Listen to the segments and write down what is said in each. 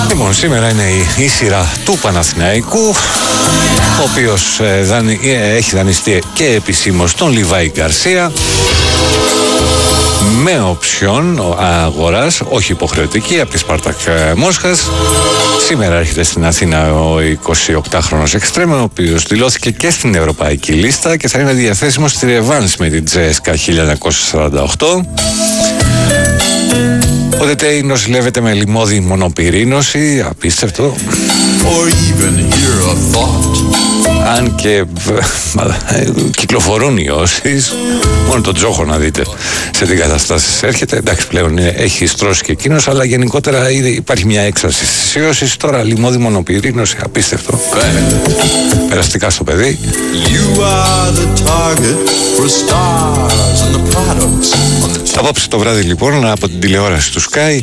Λοιπόν, σήμερα είναι η σειρά του Παναθηναϊκού, ο οποίος έχει δανειστεί και επισήμως τον Λιβάη Γκαρσία με οψιόν αγοράς, όχι υποχρεωτική, από τη Σπάρτακ Μόσχας. Σήμερα έρχεται στην Αθήνα ο 28χρονος εξτρέμ, ο οποίος δηλώθηκε και στην ευρωπαϊκή λίστα και θα είναι διαθέσιμος στη ρεβάνς με την Τζέσκα 1948. Ο ΔΕΤΕΙ νοσηλεύεται με λιμώδη μονοπυρήνωση, απίστευτο. Αν και κυκλοφορούν οι όσεις, μόνο τον Τζόχο να δείτε σε τι καταστάσεις έρχεται. Εντάξει, πλέον έχει στρώσει και εκείνος, αλλά γενικότερα υπάρχει μια έξαρση στις ιώσεις. Τώρα λιμώδη μονοπυρήνωση, απίστευτο. Περαστικά στο παιδί. Απόψε το βράδυ λοιπόν από την τηλεόραση του Sky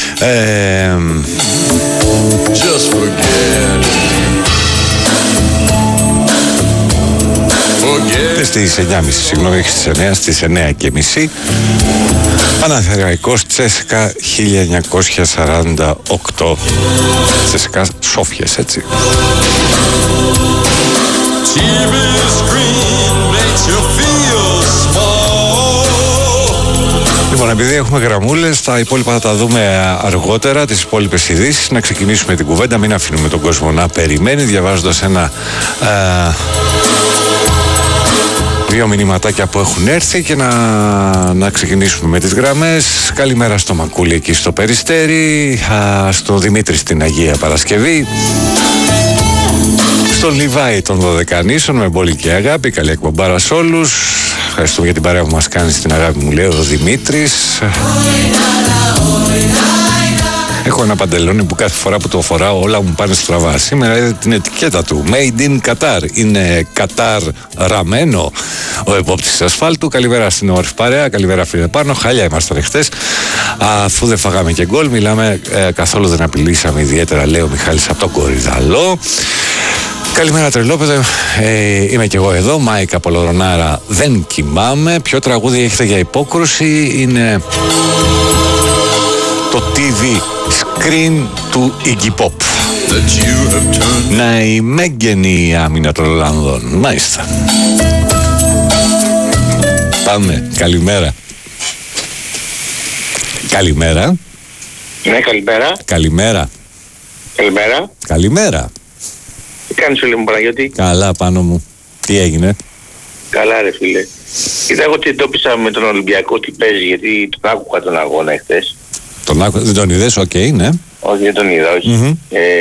στις 9.30, συγγνώμη, στις 9, στις 9.30 Παναθηναϊκός Τσέσκα 1948. Τσέσκα Σόφιες, έτσι. Λοιπόν, επειδή έχουμε γραμμούλες, τα υπόλοιπα θα τα δούμε αργότερα, τις υπόλοιπες ειδήσεις. Να ξεκινήσουμε την κουβέντα, μην αφήνουμε τον κόσμο να περιμένει, διαβάζοντας δύο μηνυματάκια που έχουν έρθει και να ξεκινήσουμε με τις γραμμές. Καλημέρα στο Μακούλη εκεί στο Περιστέρι, στο Δημήτρη στην Αγία Παρασκευή, στον Λιβάη των Δωδεκανήσων με πολύ και αγάπη. Καλή εκπομπάρα σε όλους. Ευχαριστούμε για την παρέα που μας κάνει στην αγάπη, μου λέει ο Δημήτρης. Έχω ένα παντελόνι που κάθε φορά που το φοράω όλα μου πάνε στραβά. Σήμερα είδε την ετικέτα του Made in Qatar. Είναι Qatar ραμμένο ο επόπτης ασφάλτου. Καλημέρα στην όμορφη παρέα. Καλημέρα φίλε Πάνο. Χάλια ήμασταν χτες. Αφού δεν φαγάμε και γκολ, μιλάμε, καθόλου δεν απειλήσαμε ιδιαίτερα, λέει ο Μιχάλης από τον Κορυδαλό. Καλημέρα τρελόπαιδε, είμαι και εγώ εδώ. Μάικα Πολωρονάρα, δεν κοιμάμαι. Ποιο τραγούδι έχετε για υπόκρουση? Είναι το TV screen του Iggy Pop. Να η μέγενη άμυνα των Ολλανδών. Μάλιστα. Πάμε, καλημέρα. Καλημέρα. Ναι, καλημέρα. Καλημέρα. Καλημέρα. Καλημέρα. Τι κάνεις φίλε μου Παναγιώτη? Καλά πάνω μου. Τι έγινε? Καλά ρε φίλε. Κοίτα, εγώ τι εντόπισα με τον Ολυμπιακό τι παίζει, γιατί τον άκουγα τον αγώνα εχθές. Τον άκουγα, δεν τον είδες, οκ, ναι. Όχι, δεν τον είδα, όχι.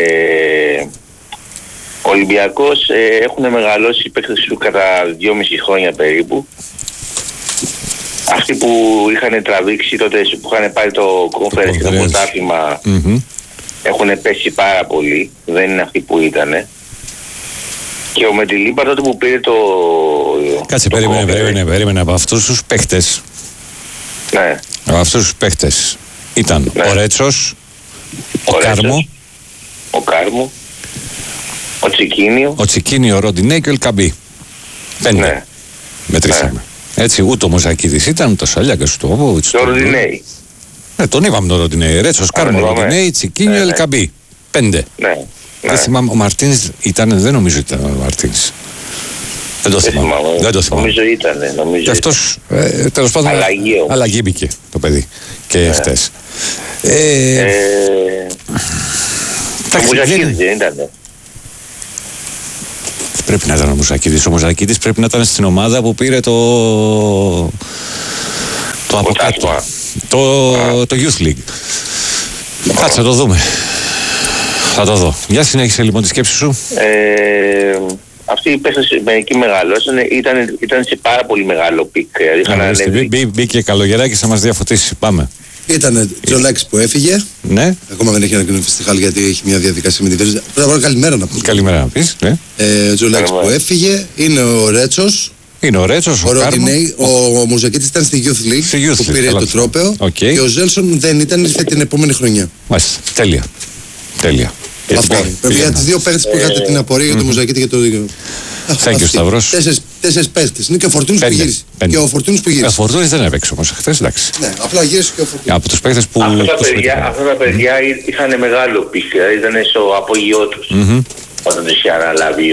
Ο Ολυμπιακός έχουν μεγαλώσει οι παίκτες του κατά 2,5 χρόνια περίπου. Αυτοί που είχαν τραβήξει τότε, που είχαν πάρει το conference και το πρωτάθλημα, έχουν πέσει πάρα πολύ. Δεν είναι αυτοί που ήτανε. Και ο Μεντιλίμπα τότε που πήρε το... Κάτσε, περίμενε από αυτούς τους παίχτες. Ναι. Από αυτούς τους παίχτες ήταν ο Ρέτσος, ο Κάρμο, ο Τσικίνιο. Ο Τσικίνιο, ο Ροντινέ και ο Ελκαμπή. 5. Ναι. Μετρήσαμε. Ναι. Έτσι, ούτε ο Μουζακίδης ήταν, ούτε ο Σαλιάκας, ούτε ο Βόβιτς. Το Ροντινέι. Ναι, τον είπαμε τον Ροντινέι. Ρέτσος, Κάρμο, Ροντινέι, Τσικίνιο, Ελκαμπή. 5. Ναι. Δεν θυμάμαι, ο Μαρτίνς ήταν, δεν νομίζω ήταν ο Μαρτίνς. Δεν το θυμάμαι. Νομίζω ήταν. Και αυτός, τέλος πάντων, αλλαγή μπήκε το παιδί και χτες. Ο Μουζακίδης δεν ήταν. Πρέπει να ήταν ο Μουζακίδης. Ο Μουζακίδης πρέπει να ήταν στην ομάδα που πήρε το από κάτω. Το Youth League. Κάτσε, θα το δούμε. Θα το δω. Για συνέχισε λοιπόν τη σκέψη σου. Αυτοί οι παίχτες μερικοί μεγαλώσανε, ήταν σε πάρα πολύ μεγάλο πικ. Μπήκε καλογεράκης να μας διαφωτίσει. Πάμε. Ήτανε Τζολάκης που έφυγε. Ναι. Ακόμα δεν έχει ανακοινωθεί στη Χάλη γιατί έχει μια διαδικασία με τη Βέρζα. Πρώτα απ' όλα καλημέρα να πούμε. Καλημέρα να πεις. Ναι. Τζολάκης που έφυγε. Είναι ο Ρέτσος. Είναι ο Ρέτσος, ο Ροντινέι. Ο Μουζακίτης ήταν στη Youth League που πήρε το τρόπαιο. Και ο Ζέλσον δεν ήταν, ήρθε την επόμενη χρονιά. Μάλιστα. Τέλεια. Αυτό. Για τις δύο παίκτες που είχατε την απορία για το Μουζακίτη και το δίκαιο. Thank you, Σταυρός. 4 παίχτες. Είναι και ο Φορτούνης που γύρισε. Και ο Φορτούνης που γύρισε. Ο Φορτούνης δεν έπαιξε όμως χθες, εντάξει. Ναι, απλά γύρισε και ο Φορτούνης. Από τους παίχτες που. Αυτά τα παιδιά είχαν μεγάλο πικ, ήταν στο απόγειό τους. Όταν τους είχε αναλάβει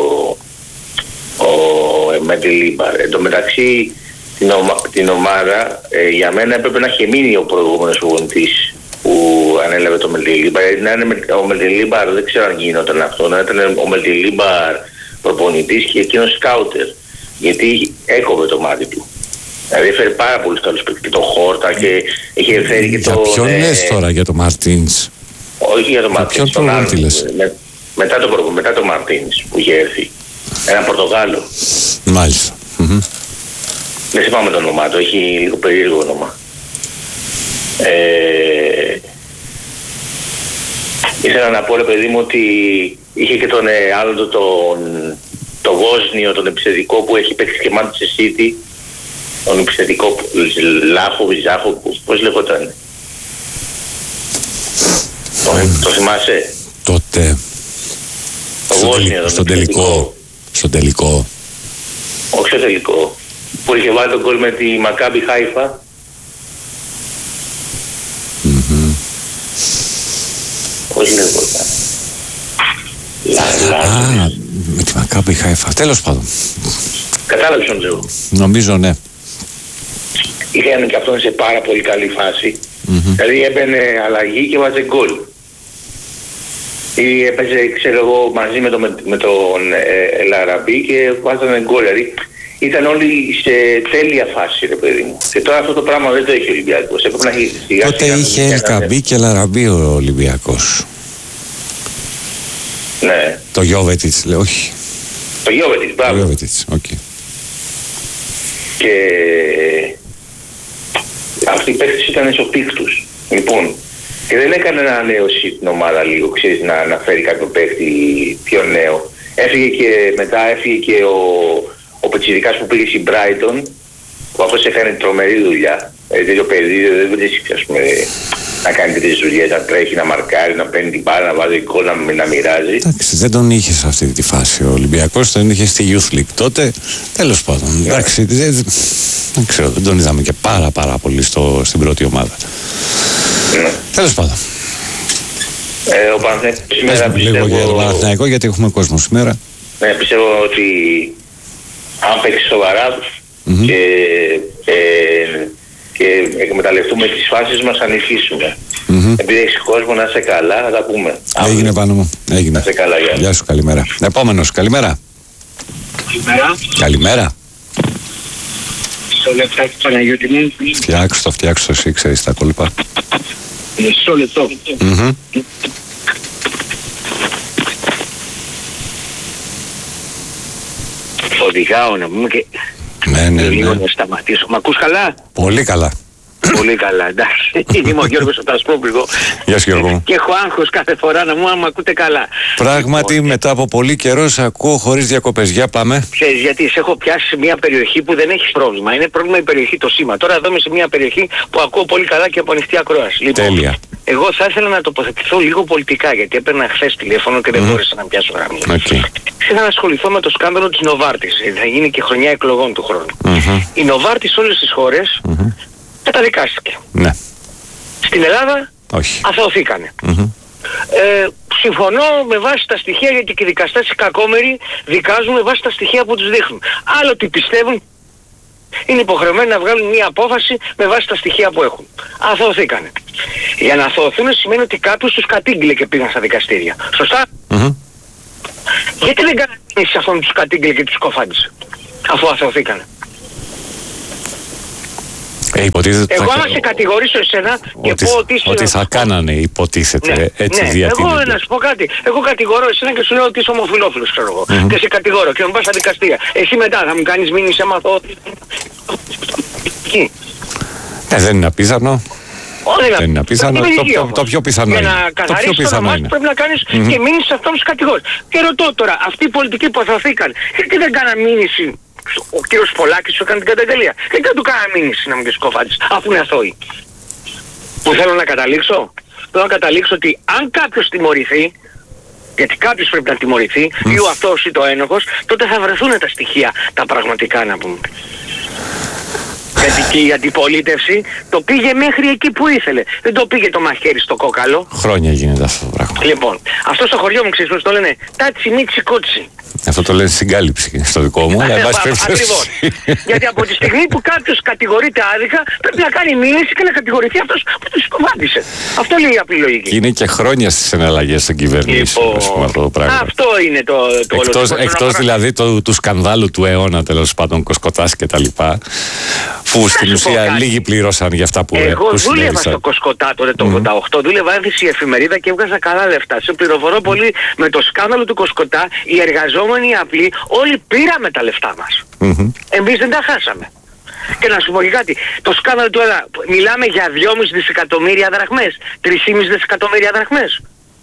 ο Μεντιλίμπαρ. Εν τω μεταξύ την ομάδα για μένα έπρεπε να είχε μείνει ο προηγούμενος προπονητής που ανέλαβε το Μεντιλίμπαρ. Ο Μεντιλίμπαρ δεν ξέρω αν γίνονταν αυτό, να ήταν ο Μεντιλίμπαρ προπονητής και εκείνος σκάουτερ. Γιατί έκοβε το μάτι του. Δηλαδή έφερε πάρα πολλούς καλούς παίκτες και το Χόρτα και είχε φέρει και το... Για ποιον λες τώρα, για το Μαρτίνς? Όχι για το Μαρτίνς, τον άλλο. Μετά το Μαρτίνς που είχε έρθει. Ένα Πορτογάλο. Μάλιστα. Δεν θυμάμαι το όνομά του, έχει λίγο περίεργο όνομα. Ήθελα να πω ρε παιδί μου ότι είχε και τον άλλο τον Βόσνιο, τον επιθετικό που έχει παίξει και Manchester City. Τον επιθετικό Ζάχο, πώς λεγόταν. Το θυμάσαι? Τότε. Στον τελικό. Όχι στο τελικό. Που είχε βάλει τον γκολ με τη Μακάμπι Χάιφα. Πώς λεγόταν? Με τη Μακάμπι Χάιφα. Τέλος πάντων. Κατάλαβες τον λέω. Νομίζω ναι. Είχαν και αυτόν σε πάρα πολύ καλή φάση. Δηλαδή έμπαινε αλλαγή και βάζε γκολ. Ή έπαιζε, ξέρω εγώ, μαζί με τον Ελαραμπή και βάζανε γκολ. Δηλαδή ήταν όλοι σε τέλεια φάση, ρε παιδί μου. Και τώρα αυτό το πράγμα δεν το έχει ο Ολυμπιακός. Τότε είχε Ελκαμπή και Λαραμπή ο Ολυμπιακός. Ναι. Το Γιώβετιτς, λέει, όχι. Το Γιώβετιτς, μπράβο. Το Γιώβετιτς, οκ. Και αυτοί οι παίκτες ήταν στο πικ τους. Λοιπόν, και δεν έκανε ανανέωση την ομάδα λίγο, ξέρεις, να φέρει κάποιο παίκτη πιο νέο. Έφυγε και ο Πετσιδικάς που πήγε στην Brighton, που αυτός έκανε τρομερή δουλειά. Το παιδί δεν βρίσκει, ας πούμε, να κάνει τέτοιες δουλειές, να τρέχει, να μαρκάρει, να παίρνει την μπάλα, να βάζει γκολ, να μοιράζει. Εντάξει, δεν τον είχε σε αυτή τη φάση ο Ολυμπιακός, τον είχε στη Youth League τότε. Τέλος πάντων, εντάξει, δεν ξέρω, δεν τον είδαμε και πάρα πολύ στην πρώτη ομάδα. Τέλος πάντων. Ο Παναθηναϊκός σήμερα πιστεύω... Λίγο για τον Παναθηναϊκό, γιατί έχουμε κόσμο σήμερα. Ναι, πιστεύω ότι αν παίξει σοβαρά και εκμεταλλευτούμε τις φάσεις μας, θα νικήσουμε. Επειδή έχεις κόσμο, να είσαι καλά, θα τα πούμε. Έγινε πάνω μου, έγινε. Να είσαι καλά, γεια σου, καλημέρα. Επόμενος, καλημέρα. Καλημέρα. Μισό λεπτάκι, Παναγιώτη μου. Φτιάξω το, εσύ ξέρεις τα κόλπα. Μισό λεπτό. Οδηγάω να πούμε και λίγο να σταματήσω. Μ' ακούς καλά? Πολύ καλά. Πολύ καλά, εντάξει. Είμαι ο Γιώργος από τα Ασπρόπυργο. Γεια σου Γιώργο. Και έχω άγχος κάθε φορά να μου ακούτε καλά. Πράγματι μετά από πολύ καιρό σε ακούω χωρίς διακοπές. Για πάμε. Ξέρεις γιατί σε έχω πιάσει σε μια περιοχή που δεν έχεις πρόβλημα. Είναι πρόβλημα η περιοχή το σήμα. Τώρα εδώ είμαι σε μια περιοχή που ακούω πολύ καλά και από ανοιχτή ακρόαση. Λοιπόν, τέλεια. Εγώ θα ήθελα να τοποθετηθώ λίγο πολιτικά, γιατί έπαιρνα χθες τηλέφωνο και δεν μπόρεσα να πιάσω γραμμή. Ήθελα να ασχοληθώ με το σκάνδαλο της Νοβάρτης. Θα γίνει και χρονιά εκλογών του χρόνου. Η Νοβάρτης σε όλες τις χώρες καταδικάστηκε. Ναι. Στην Ελλάδα όχι. αθωωθήκανε. Συμφωνώ με βάση τα στοιχεία, γιατί και οι δικαστές οι κακόμεροι δικάζουν με βάση τα στοιχεία που τους δείχνουν. Άλλο τι πιστεύουν, είναι υποχρεωμένοι να βγάλουν μια απόφαση με βάση τα στοιχεία που έχουν. Αθωωθήκανε. Για να αθωωθούν σημαίνει ότι κάποιος τους κατήγγειλε και πήγαν στα δικαστήρια. Σωστά? Γιατί δεν κάνανε σε αυτόν τους κατήγγειλε και τους κοφάντησε, αφού αθωωθήκανε? Εγώ άμα σε κατηγορήσω εσένα και πω ότι θα κάνανε, υποτίθεται, έτσι διατηρείται. Εγώ να σου πω κάτι. Εγώ κατηγορώ εσένα και σου λέω ότι είσαι ομοφυλόφιλος, ξέρω εγώ. Και σε κατηγορώ και με πας στα δικαστήρια. Εσύ μετά θα μου κάνεις μήνυση άμα δεν είναι απίθανο. Δεν είναι απίθανο. Το πιο πιθανό είναι. Για να καθαρίσεις το όνομά σου πρέπει να κάνεις και μήνυση σε αυτόν τους κατηγόρους. Και ρωτώ τώρα, αυτοί οι πολιτικοί που αθωωθήκαν, γιατί δεν κάναν μήνυση? Ο κύριος Πολάκης σου έκανε την καταγγελία. Και δεν του κάνα μήνυση να μου και κοφάτης, αφού είναι αθώοι. Που θέλω να καταλήξω? Θέλω να καταλήξω ότι αν κάποιος τιμωρηθεί, γιατί κάποιος πρέπει να τιμωρηθεί, ή ο αυτός ή το ένοχος, τότε θα βρεθούν τα στοιχεία, τα πραγματικά να πούμε. Γιατί και η αντιπολίτευση το πήγε μέχρι εκεί που ήθελε. Δεν το πήγε το μαχαίρι στο κόκαλο. Χρόνια γίνεται αυτό το πράγμα. Λοιπόν, αυτό στο χωριό μου ξέρεις πώς το λένε, τάτσι μίτσι κότσι. Αυτό το λένε συγκάλυψη στο δικό μου, αλλά ακριβώς. Γιατί από τη στιγμή που κάποιος κατηγορείται άδικα, πρέπει να κάνει μήνυση και να κατηγορηθεί αυτός που τους υποβάντησε. Αυτό λέει η απλή λογική. Και είναι και χρόνια στις εναλλαγές στην κυβέρνηση. Λοιπόν, αυτό το πράγμα. Αυτό είναι το εκτός δηλαδή του σκανδάλου του αιώνα, τέλος πάντων, Κοσκοτάς και τα λοιπά, που στην ουσία λίγοι πλήρωσαν για αυτά που εγώ δούλευα στο Κοσκοτά τότε το 88, δούλευα έφηση εφημερίδα και έβγαζα καλά λεφτά. Σε πληροφορώ πολύ, με το σκάνδαλο του Κοσκοτά, οι εργαζόμενοι απλοί όλοι πήραμε τα λεφτά μας. Εμείς δεν τα χάσαμε. Και να σου πω και κάτι, το σκάνδαλο του ΕΔΑ, μιλάμε για 2,5 δισεκατομμύρια δραχμές, 3,5 δισεκατομμύρια δραχμές.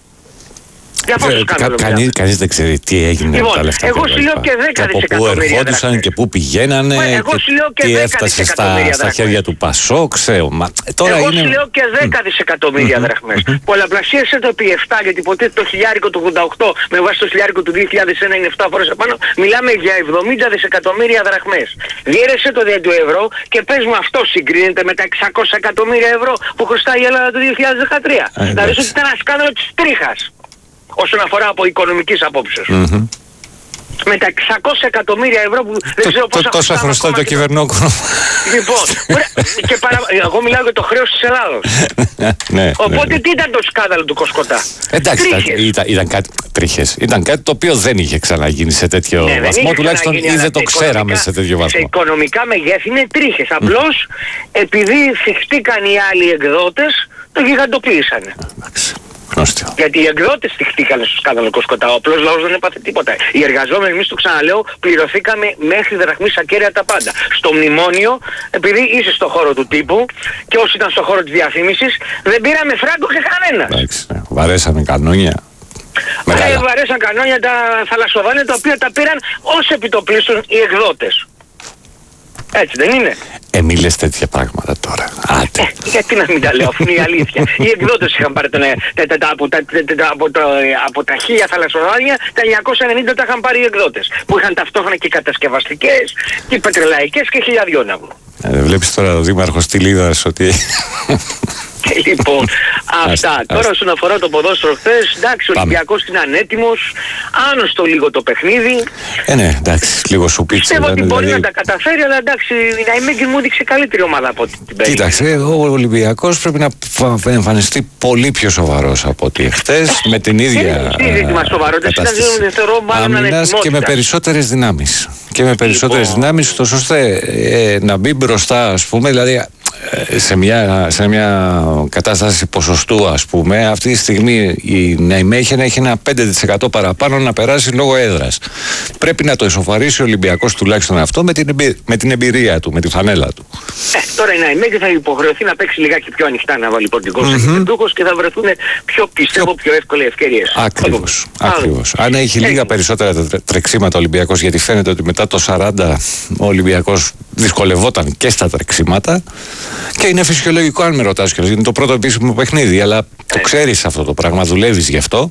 Κανείς δεν ξέρει τι έγινε με τα λεφτά. Εγώ σου λέω και 10 δισεκατομμύρια. Από πού ερχόντουσαν και πού πηγαίνανε και τι έφτασε στα χέρια του Πασόκ. Εγώ σου λέω και 10 δισεκατομμύρια δραχμές. Πολλαπλασίασε το επί 7, γιατί ποτέ το χιλιάρικο του 88 με βάση το χιλιάρικο του 2001 είναι 7 φορές απάνω. Μιλάμε για 70 δισεκατομμύρια δραχμές. Διέρεσε το δια του ευρώ και πες μου, αυτό συγκρίνεται με τα 600 εκατομμύρια ευρώ που χρωστάει η Ελλάδα το 2013. Δηλαδή ότι ήταν ένα σκάνδαλο της τρίχας όσον αφορά από οικονομικής απόψεως. Με τα 600 εκατομμύρια ευρώ που δεν ξέρω πόσα τόσα χρωστάει το κυβερνόκονο. Λοιπόν, εγώ μιλάω για το χρέος της Ελλάδος. Οπότε τι ήταν το σκάνδαλο του Κοσκοτά? Εντάξει, ήταν κάτι τρίχες. Ήταν κάτι το οποίο δεν είχε ξαναγίνει σε τέτοιο βαθμό, τουλάχιστον ή δεν το ξέραμε σε τέτοιο βαθμό. Σε οικονομικά μεγέθη είναι τρίχες. Απλώς επειδή θυχτήκαν οι άλλοι εκδότες, το γιγαντοποίησανε. Γιατί οι εκδότες θυχτήκανε στο σκάνδαλο Κοσκοτά. Ο απλός λαός δεν έπαθε τίποτα. Οι εργαζόμενοι, εμείς το ξαναλέω, πληρωθήκαμε μέχρι δραχμής ακέραια τα πάντα. Στο μνημόνιο, επειδή είσαι στο χώρο του τύπου και όσοι ήταν στο χώρο της διαφήμισης, δεν πήραμε φράγκο και κανένα. Εντάξει, βαρέσαμε κανόνια. Βαρέσαν κανόνια τα θαλασσοδάνεια, τα οποία τα πήραν ως επιτοπλίστων οι εκδότες. Έτσι δεν είναι? Μη λες τέτοια πράγματα τώρα. Γιατί να μην τα λέω, αφού είναι η αλήθεια. Οι εκδότες είχαν πάρει από τα 1000 θαλασσοδάνεια, τα 990 τα είχαν πάρει οι εκδότες. Που είχαν ταυτόχρονα και κατασκευαστικές, και πετρελαϊκές και χιλιαδιό να βγουν. Βλέπεις τώρα ο Δήμαρχος Τιλίδας ότι... Λοιπόν, αυτά. Τώρα όσον αφορά το ποδόσφαιρο χθες, εντάξει, ο Ολυμπιακός είναι ανέτοιμος, άνωστο λίγο το παιχνίδι. Ναι, εντάξει, λίγο σου πίτσε. Πιστεύω ότι μπορεί να τα καταφέρει, αλλά εντάξει, η Ναϊμέγγι μου έδειξε καλύτερη ομάδα από την περίπτωση. Κοίταξε, ο Ολυμπιακός πρέπει να εμφανιστεί πολύ πιο σοβαρός από ότι χθες, με την ίδια κατάσταση άμυνας και με περισσότερες δυνάμεις. Και με περισσότερες δυνάμεις, τόσο ώστε να μπει μπροστά, ας πούμε, δηλαδή σε μια κατάσταση ποσοστού, ας πούμε, αυτή τη στιγμή η Ναϊμέχεν έχει ένα 5% παραπάνω να περάσει λόγω έδρας. Πρέπει να το ισοφαρίσει ο Ολυμπιακός τουλάχιστον αυτό με την εμπειρία του, με τη φανέλα του. Τώρα η Ναϊμέχεν θα υποχρεωθεί να παίξει λιγάκι πιο ανοιχτά, να βάλει πορτικό και θα βρεθούν πιο εύκολες ευκαιρίες. Ακριβώς. Αν έχει λίγα περισσότερα τρεξίματα ο Ολυμπιακός, γιατί φαίνεται ότι μετά το 40 ο Ολυμπιακός δυσκολευόταν και στα τρεξίματα. Και είναι φυσιολογικό, αν με ρωτάς κιόλας, είναι το πρώτο επίσημο παιχνίδι, αλλά το ξέρεις αυτό το πράγμα, δουλεύεις γι' αυτό.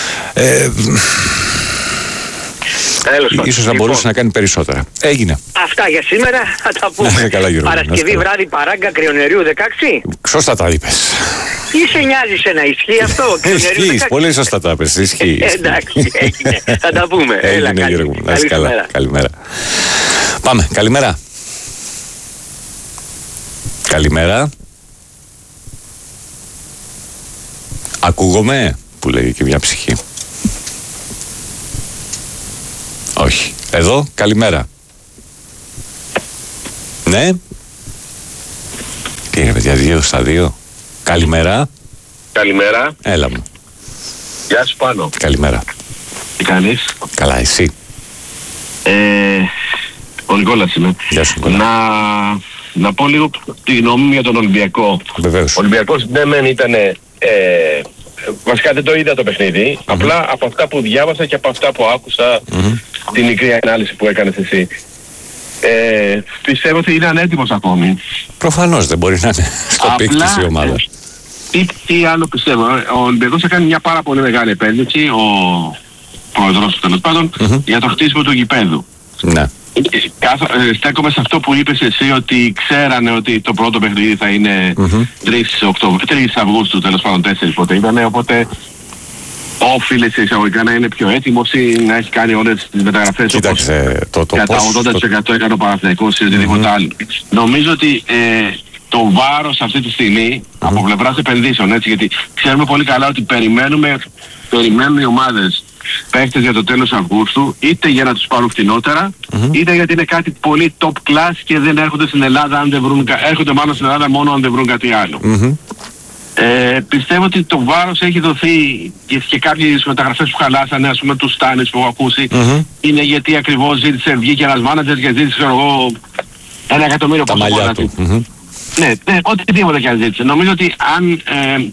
Ίσως να μπορούσε να κάνει περισσότερα. Έγινε. Αυτά για σήμερα, θα τα πούμε. Παρασκευή βράδυ Παράγκα, Κρυονεριού 16. Σωστά τα είπες. Ή σε νοιάζει ένα, ισχύει αυτό? Ισχύει, πολύ σωστά τα είπες. Ισχύει. Εντάξει, έγινε. Θα τα πούμε. Έγινε, Γιώργο. Καλημέρα. Πάμε, καλημέρα. Καλημέρα. Ακούγομαι, που λέει και μια ψυχή. Όχι. Εδώ, καλημέρα. Ναι. Τι είναι, παιδιά, 2 στα 2. Καλημέρα. Καλημέρα. Έλα μου. Γεια σου, Πάνο. Καλημέρα. Τι κάνεις? Καλά, εσύ? Ο Νικόλας είμαι. Γεια σου, Νικόλα. Να πω λίγο τη γνώμη μου για τον Ολυμπιακό. Βεβαίως. Ο Ολυμπιακός ναι μεν ήταν... βασικά δεν το είδα το παιχνίδι. Απλά από αυτά που διάβασα και από αυτά που άκουσα την μικρή ανάλυση που έκανες εσύ. Πιστεύω ότι είναι ανέτοιμος ακόμη. Προφανώς δεν μπορεί να είναι στο πικ της η ομάδα. Τι άλλο πιστεύω. Ο Ολυμπιακός θα κάνει μια πάρα πολύ μεγάλη επένδυση, ο πρόεδρος του τέλος πάντων, για το χτίσιμο του γηπέδου. Ναι. Στέκομαι σε αυτό που είπες εσύ, ότι ξέρανε ότι το πρώτο παιχνίδι θα είναι 3 Αυγούστου, τέλος πάντων 4 πότε ήταν, οπότε όφιλε σε εισαγωγικά να είναι πιο έτοιμος ή να έχει κάνει όλες τις μεταγραφές. Κοίταξε, κατά 80% έκανε ο Παναθηναϊκός ή οτιδήποτε άλλο. Νομίζω ότι το βάρος αυτή τη στιγμή από πλευράς επενδύσεων, έτσι, γιατί ξέρουμε πολύ καλά ότι περιμένουν οι ομάδες παίχτες για το τέλος Αυγούστου, είτε για να τους πάρουν φτηνότερα, είτε γιατί είναι κάτι πολύ top class και δεν έρχονται στην Ελλάδα αν δεν βρουν, έρχονται μάλλον στην Ελλάδα μόνο αν δεν βρουν κάτι άλλο. Πιστεύω ότι το βάρος έχει δοθεί και κάποιες μεταγραφές που χαλάσανε, ας πούμε τους Στάνες που έχω ακούσει, είναι γιατί ακριβώς βγήκε ένας μάνατζερ και ζήτησε, ξέρω εγώ, 1 εκατομμύριο τα μαλλιά του. Ναι, οτιδήποτε και αν ζήτησε. Νομίζω ότι αν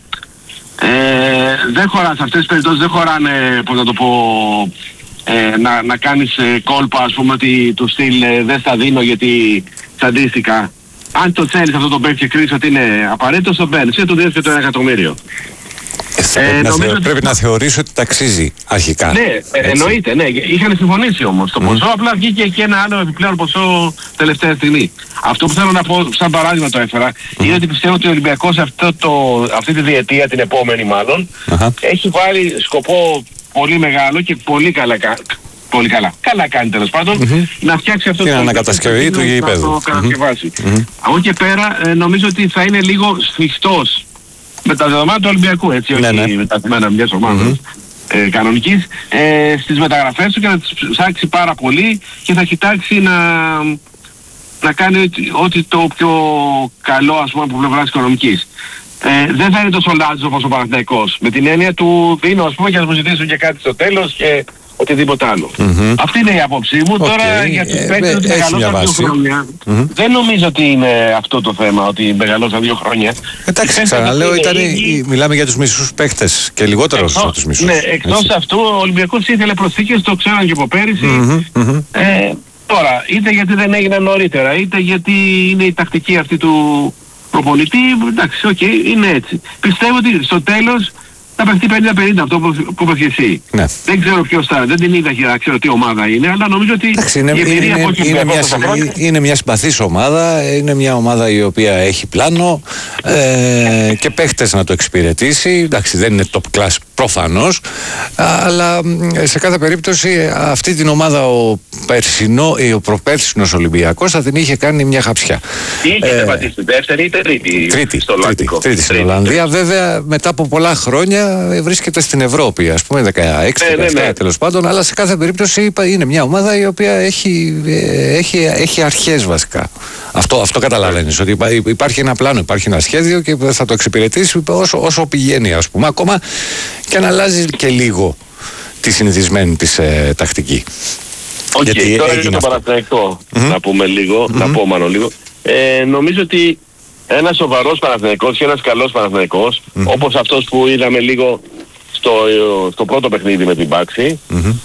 δεν χωράνε σε αυτές τις περιπτώσεις, δεν χωράνε, πώς να το πω, να κάνεις κόλπα, ας πούμε, ότι του στυλ δεν στα δίνω γιατί τσαντίστηκα. Αν το θέλεις αυτό το παίκτη και κρίνεις ότι είναι απαραίτητο, το παίρνεις και του δίνεις και το 1 εκατομμύριο. Πρέπει να θεωρήσω ότι ταξίζει αρχικά. Ναι, εννοείται, ναι. Είχαν συμφωνήσει όμως το ποσό, απλά βγήκε και ένα άλλο επιπλέον ποσό τελευταία στιγμή. Αυτό που θέλω να πω, σαν παράδειγμα το έφερα, είναι ότι πιστεύω ότι ο Ολυμπιακός αυτή τη διετία, την επόμενη μάλλον, έχει βάλει σκοπό πολύ μεγάλο και πολύ καλά. Καλά κάνει τέλος πάντων να φτιάξει αυτό την ανακατασκευή του γηπέδου. Να το κατασκευάσει. Από και πέρα νομίζω ότι θα είναι λίγο σφιχτός με τα δεδομένα του Ολυμπιακού, έτσι, όχι με τα δεδομένα μιας ομάδας κανονικής, στις μεταγραφές του και να τις ψάξει πάρα πολύ και θα κοιτάξει να κάνει ό,τι το πιο καλό, ας πούμε, από πλευράς οικονομικής. Δεν θα είναι τόσο λάτζο όπως ο Παναθηναϊκός. Με την έννοια του δίνω, ας πούμε, και να μου ζητήσουν και κάτι στο τέλος και οτιδήποτε άλλο. Αυτή είναι η άποψή μου. Τώρα για τους παίκτες ότι μεγαλώσαν 2 χρόνια. Δεν νομίζω ότι είναι αυτό το θέμα, ότι μεγαλώσαν 2 χρόνια. Εντάξει, ξαναλέω, μιλάμε για τους μισούς παίκτες και λιγότερο από τους μισούς. Ναι, εκτός αυτού ο Ολυμπιακός ήθελε προσθήκες, το ξέραν και από πέρυσι. Τώρα, είτε γιατί δεν έγιναν νωρίτερα, είτε γιατί είναι η τακτική αυτή του προπονητή, εντάξει, είναι έτσι. Πιστεύω ότι στο τέλος θα παιχτεί 50-50, αυτό που είπες και εσύ. Ναι. Δεν ξέρω ποιος θα, δεν την είδα και να ξέρω τι ομάδα είναι, αλλά νομίζω ότι είναι μια συμπαθής ομάδα, είναι μια ομάδα η οποία έχει πλάνο και παίχτες να το εξυπηρετήσει. Εντάξει, δεν είναι top class προφανώς, αλλά σε κάθε περίπτωση αυτή την ομάδα ο προπέρσινος Ολυμπιακός θα την είχε κάνει μια χαψιά. Είχε πατήσει δεύτερη ή τρίτη στην Ολλανδία. Βέβαια μετά από πολλά χρόνια βρίσκεται στην Ευρώπη, ας πούμε 16-17 τέλος πάντων, αλλά σε κάθε περίπτωση είναι μια ομάδα η οποία έχει αρχές βασικά. Αυτό καταλαβαίνεις, ότι υπάρχει ένα πλάνο, υπάρχει ένα σχέδιο και θα το εξυπηρετήσει όσο πηγαίνει, ας πούμε, ακόμα και να αλλάζει και λίγο τη συνηθισμένη της τακτική. Γιατί τώρα για το Παναθηναϊκό να πούμε λίγο, να πω μάλλον λίγο. Νομίζω ότι ένας σοβαρός Παναθηναϊκός και ένας καλός Παναθηναϊκός, όπως αυτός που είδαμε λίγο στο πρώτο παιχνίδι με την Πάξη,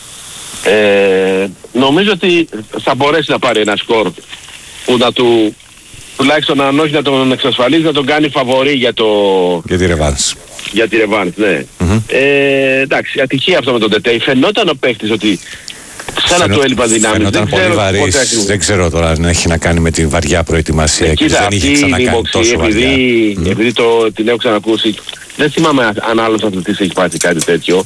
νομίζω ότι θα μπορέσει να πάρει ένα σκορ που να του, τουλάχιστον αν όχι να τον εξασφαλίζει, να τον κάνει φαβορί για τη ρεβάνς. Για τη ρεβάνς, ναι. Εντάξει, ατυχία αυτό με τον Τετέι. Φαινόταν ο παίχτης ότι σαν να του έλειπα δυνάμεις. Φαινόταν πολύ βαρύς, δεν ξέρω τώρα αν έχει να κάνει με τη βαριά προετοιμασία και δεν είχε ξανακάνει τόσο βαριά. Επειδή την έχω ξανακούσει, δεν θυμάμαι αν άλλος αθλητής έχει πάθει κάτι τέτοιο.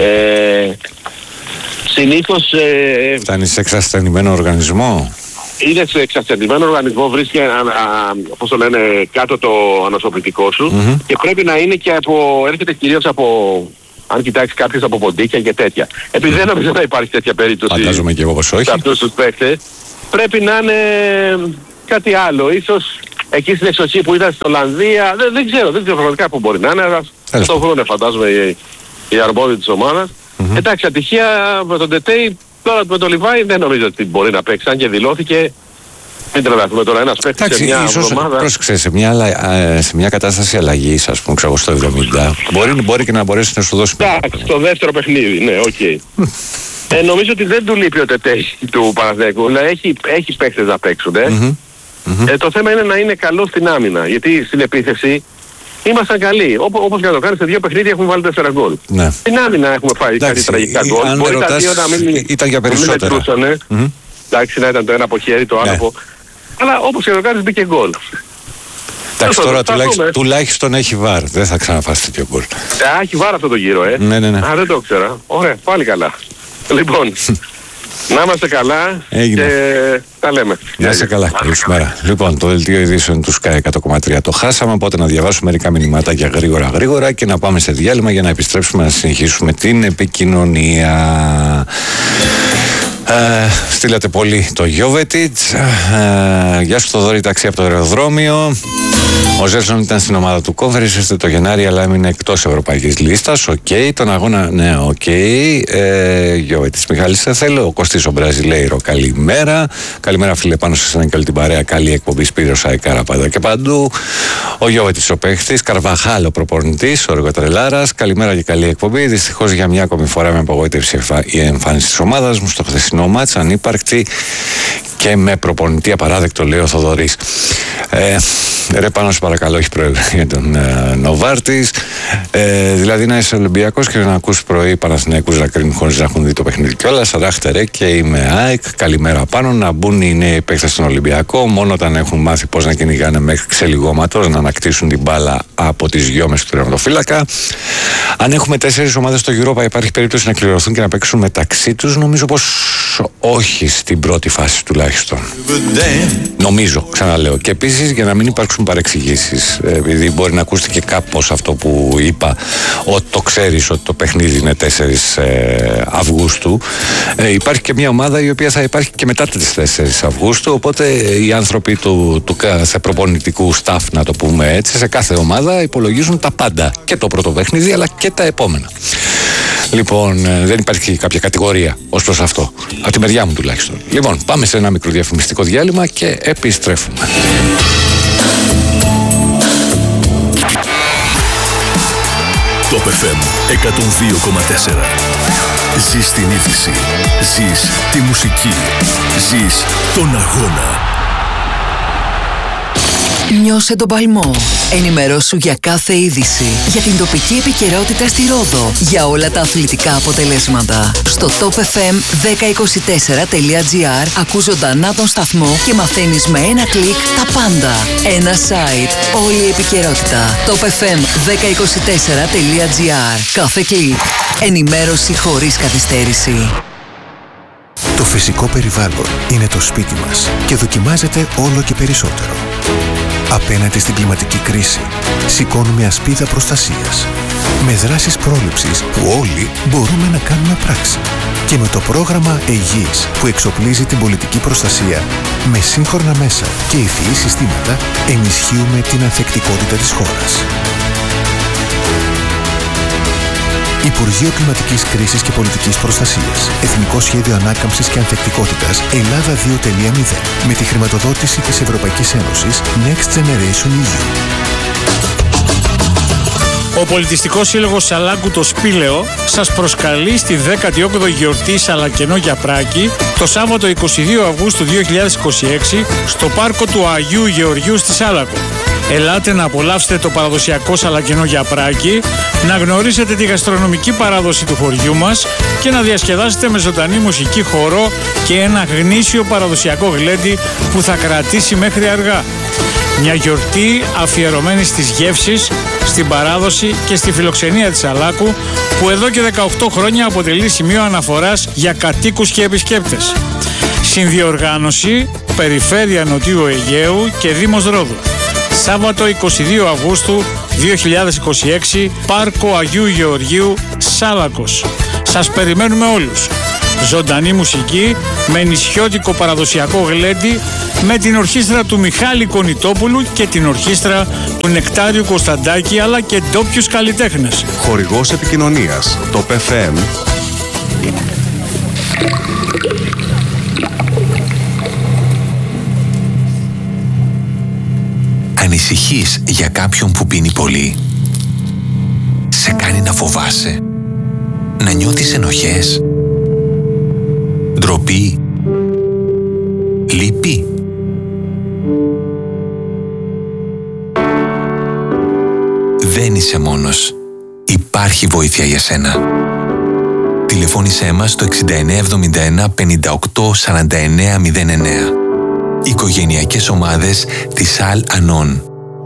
Συνήθως... Φτάνει σε εξασθενημένο οργανισμό. Είναι σε εξασθενημένο οργανισμό, βρίσκει όπως το λένε, κάτω το ανοσοποιητικό σου και πρέπει να είναι και έρχεται κυρίως από... Αν κοιτάξει κάποιος από ποντίκια και τέτοια. Επειδή δεν νομίζω να υπάρχει τέτοια περίπτωση. Φαντάζομαι και εγώ πως όχι. Σε αυτούς τους παίκτες, πρέπει να είναι κάτι άλλο. Ίσως εκεί στην εξοχή που ήταν στην Ολλανδία, δεν ξέρω πραγματικά που μπορεί να είναι, αλλά αυτό χρόνο φαντάζομαι οι αρμόδιοι της ομάδας. Εντάξει, ατυχία με τον Τετέι, τώρα με τον Λιβάη δεν νομίζω ότι μπορεί να παίξει, αν και δηλώθηκε. Μην τρελαθούμε τώρα, ένας παίκτης σε μια εβδομάδα. Πρόσεξε, σε μια κατάσταση αλλαγής, ας πούμε, ξέρω στο 70, μπορεί και να μπορέσει να σου δώσει. Εντάξει, στο δεύτερο παιχνίδι, ναι, οκ. Νομίζω ότι δεν του λείπει ο Τετέι του Παναθηναϊκού, δηλαδή έχει παίκτες να παίξουν. Το θέμα είναι να είναι καλό στην άμυνα, γιατί στην επίθεση ήμασταν καλοί. Όπως και να το κάνεις, σε 2 παιχνίδια έχουμε βάλει 4 γκολ. Ναι. Στην άμυνα έχουμε φάει κάτι τραγικά γκολ. Μπορεί τα 2 να μην ήταν για περισσότερα. Εντάξει, να ήταν το ένα από χέρι, το άλλο από... Αλλά όπως και να το κάνεις, μπήκε γκολ. Εντάξει, τώρα τουλάχιστον έχει βάρ. Δεν θα ξαναφάσει τέτοιο γκολ. Έχει βάρ αυτό το γύρο, Ναι. Α, δεν το ήξερα. Ωραία, πάλι καλά. Λοιπόν, να είμαστε καλά. Έγινε. Και τα λέμε. Να είστε καλά. Καλησπέρα. Λοιπόν, το δελτίο ειδήσεων του Sky 100,3 το χάσαμε. Οπότε να διαβάσουμε μερικά μηνυματάκια γρήγορα και να πάμε σε διάλειμμα για να επιστρέψουμε να συνεχίσουμε την επικοινωνία. Στείλατε πολύ το Γιόβετιτς. Γεια σου Θοδωρή, ταξί από το αεροδρόμιο. Ο Ζέλσον ήταν στην ομάδα του Conference το Γενάρη, αλλά έμεινε εκτός ευρωπαϊκής λίστας. Οκ, τον αγώνα, ναι, οκ. Γιόβετιτς Μιχάλης, σε θέλω. Ο Κωστής ο Μπραζιλέιρο, καλημέρα. Καλημέρα φίλε, πάνω σε εσένα και όλη την παρέα. Καλή εκπομπή, Σπύρος Αϊκάρα πάντα και παντού. Ο Γιόβετιτς ο παίχτης, Καρβαχάλ ο προπονητής, ο Ρογοτρελάρας. Καλημέρα και καλή εκπομπή. Δυστυχώς για μια ακόμη φορά με απογοήτευσε η εμφάνιση της ομάδας μου στο χθεσινό μάτς, ανύπαρκτη και με προπονητή απαράδεκτο, λέει ο Θοδωρής. Ρε πάνω σε παρακαλώ, όχι πρόεδρε για τον Νοβάρτης. Δηλαδή να είσαι Ολυμπιακός και να ακούς πρωί Παναθηναϊκούς να κρίνουν χωρίς να έχουν δει το παιχνίδι κιόλας. Αράχτε ρε, και είμαι ΑΕΚ. Καλημέρα πάνω. Να μπουν οι νέοι παίκτες στον Ολυμπιακό μόνο όταν έχουν μάθει πώς να κυνηγάνε μέχρι ξελιγώματος, να ανακτήσουν την μπάλα από τις γιόμες του τερματοφύλακα. Αν έχουμε 4 ομάδες στο Europa, υπάρχει περίπτωση να κληρωθούν και να παίξουν μεταξύ τους? Νομίζω πως όχι στην πρώτη φάση τουλάχιστον. Νομίζω, ξαναλέω. Και επίσης για να μην υπάρξουν παρεξηγήσεις, επειδή μπορεί να ακούστηκε κάπως αυτό που είπα, ότι το ξέρεις ότι το παιχνίδι είναι 4 Αυγούστου, υπάρχει και μια ομάδα η οποία θα υπάρχει και μετά τις 4 Αυγούστου, οπότε οι άνθρωποι του κάθε προπονητικού staff, να το πούμε έτσι, σε κάθε ομάδα υπολογίζουν τα πάντα, και το πρώτο παιχνίδι αλλά και τα επόμενα. Λοιπόν, δεν υπάρχει κάποια κατηγορία ως προς αυτό, από τη μεριά μου τουλάχιστον. Λοιπόν, πάμε σε ένα μικρό διαφημιστικό διάλειμμα και επιστρέφουμε. Top FM 102,4. Ζεις την είδηση, ζεις τη μουσική, ζεις τον αγώνα. Νιώσε τον παλμό. Ενημερώσου για κάθε είδηση, για την τοπική επικαιρότητα στη Ρόδο, για όλα τα αθλητικά αποτελέσματα. Στο topfm1024.gr ακούς ζωντανά τον σταθμό και μαθαίνεις με ένα κλικ τα πάντα. Ένα site, όλη η επικαιρότητα. topfm1024.gr. Κάθε κλικ. Ενημέρωση χωρίς καθυστέρηση. Το φυσικό περιβάλλον είναι το σπίτι μας και δοκιμάζεται όλο και περισσότερο. Απέναντι στην κλιματική κρίση, σηκώνουμε ασπίδα προστασίας. Με δράσεις πρόληψης που όλοι μπορούμε να κάνουμε πράξη. Και με το πρόγραμμα Αιγής που εξοπλίζει την πολιτική προστασία με σύγχρονα μέσα και ευφυή συστήματα, ενισχύουμε την ανθεκτικότητα της χώρας. Υπουργείο Κλιματικής Κρίσης και Πολιτικής Προστασίας. Εθνικό Σχέδιο Ανάκαμψης και Ανθεκτικότητας Ελλάδα 2.0. Με τη χρηματοδότηση της Ευρωπαϊκής Ένωσης Next Generation EU. Ο Πολιτιστικός Σύλλογος Σαλάκου το Σπήλαιο σας προσκαλεί στη 18η γιορτή Σαλακενό για Πράκη το Σάββατο 22 Αυγούστου 2026 στο πάρκο του Αγίου Γεωργίου στη Σάλακο. Ελάτε να απολαύσετε το παραδοσιακό Σαλακενό για Πράκη, να γνωρίσετε τη γαστρονομική παράδοση του χωριού μας και να διασκεδάσετε με ζωντανή μουσική, χορό και ένα γνήσιο παραδοσιακό γλέντι που θα κρατήσει μέχρι αργά. Μια γιορτή αφιερωμένη στις γεύσεις, στην παράδοση και στη φιλοξενία της Σαλάκου, που εδώ και 18 χρόνια αποτελεί σημείο αναφοράς για κατοίκους και επισκέπτες. Συνδιοργάνωση, Περιφέρεια Νοτιού Αιγαίου και Δήμος Ρόδου. Σάββατο 22 Αυγούστου 2026, Πάρκο Αγίου Γεωργίου, Σάλακος. Σας περιμένουμε όλους. Ζωντανή μουσική με νησιώτικο παραδοσιακό γλέντι, με την ορχήστρα του Μιχάλη Κονιτόπουλου και την ορχήστρα του Νεκτάριου Κωνσταντάκη, αλλά και ντόπιους καλλιτέχνες. Χορηγός επικοινωνίας, το PFM. Ανησυχείς για κάποιον που πίνει πολύ? Σε κάνει να φοβάσαι? Να νιώθεις ενοχές? Ντροπή? Λύπη? Δεν είσαι μόνος. Υπάρχει βοήθεια για σένα. Τηλεφώνησέ μας στο 6971 58 49 09. Οικογενειακές ομάδες της Al-Anon.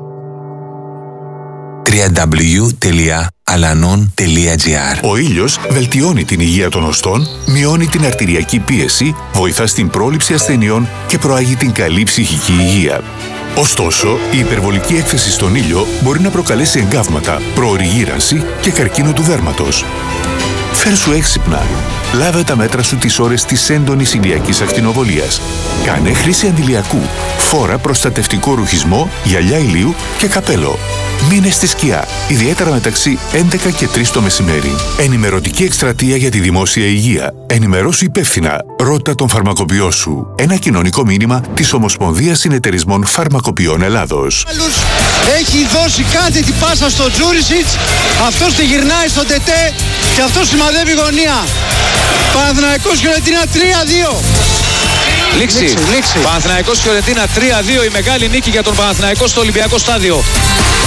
www.alanon.gr. Ο ήλιος βελτιώνει την υγεία των οστών, μειώνει την αρτηριακή πίεση, βοηθά στην πρόληψη ασθενειών και προάγει την καλή ψυχική υγεία. Ωστόσο, η υπερβολική έκθεση στον ήλιο μπορεί να προκαλέσει εγκάβματα, προωρή γύρανση και καρκίνο του δέρματος. Φέρσου έξυπνα. Λάβε τα μέτρα σου τις ώρες της έντονης ηλιακής ακτινοβολίας. Κάνε χρήση αντιλιακού. Φόρα προστατευτικό ρουχισμό, γυαλιά ηλίου και καπέλο. Μείνε στη σκιά, ιδιαίτερα μεταξύ 11 και 3 το μεσημέρι. Ενημερωτική εκστρατεία για τη δημόσια υγεία. Ενημερώσου υπεύθυνα. Ρώτα τον φαρμακοποιό σου. Ένα κοινωνικό μήνυμα της Ομοσπονδίας Συνεταιρισμών Φαρμακοποιών Ελλάδος. Έχει δώσει κάθε την πάσα στο Τζούρισιτς. Αυτός τη γυρνάει στον Τετέ και αυτός σημαδεύει γωνία. Παναθηναϊκός Φιωρεντίνα 3-2. Λήξη. Παναθηναϊκός Φιωρεντίνα 3-2, η μεγάλη νίκη για τον Παναθηναϊκό στο Ολυμπιακό Στάδιο.